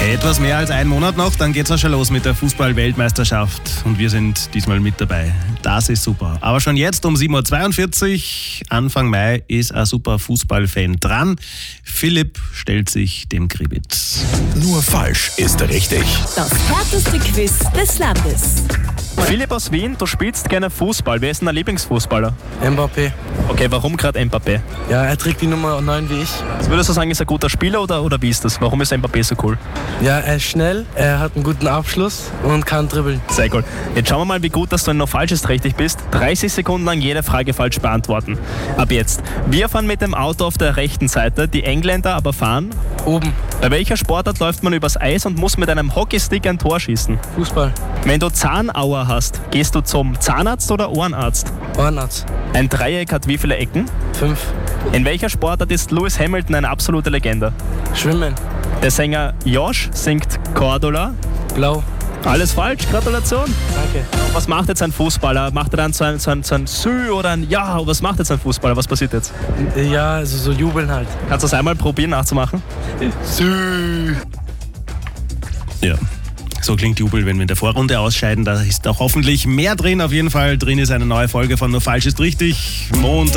Etwas mehr als einen Monat noch, dann geht's auch schon los mit der Fußball-Weltmeisterschaft und wir sind diesmal mit dabei. Das ist super. Aber schon jetzt um 7.42 Uhr, Anfang Mai, ist ein super Fußballfan dran. Philipp stellt sich dem Kribitz. Nur falsch ist richtig. Das härteste Quiz des Landes. Philipp aus Wien, du spielst gerne Fußball. Wer ist denn dein Lieblingsfußballer? Mbappé. Okay, warum gerade Mbappé? Ja, er trägt die Nummer 9 wie ich. Würdest du sagen, ist er ein guter Spieler oder wie ist das? Warum ist Mbappé so cool? Ja, er ist schnell, er hat einen guten Abschluss und kann dribbeln. Sehr cool. Jetzt schauen wir mal, wie gut, dass du in Nur falsch ist richtig bist. 30 Sekunden lang jede Frage falsch beantworten. Ab jetzt. Wir fahren mit dem Auto auf der rechten Seite, die Engländer aber fahren. Oben, Bei welcher Sportart läuft man übers Eis und muss mit einem Hockeystick ein Tor schießen? Fußball, Wenn du Zahnauer hast, gehst du zum Zahnarzt oder Ohrenarzt? Ohrenarzt, Ein Dreieck hat wie viele Ecken? 5, In welcher Sportart ist Lewis Hamilton eine absolute Legende? Schwimmen, Der Sänger Josh singt Cordula. blau, Alles falsch, Gratulation. danke. Was macht jetzt ein Fußballer? Macht er dann so ein Sü oder ein Ja? Was macht jetzt ein Fußballer? Was passiert jetzt? Ja, also so jubeln halt. Kannst du das einmal probieren nachzumachen? Ja. So klingt Jubel, wenn wir in der Vorrunde ausscheiden. Da ist auch hoffentlich mehr drin. Auf jeden Fall drin ist eine neue Folge von Nur falsch ist richtig. Montag.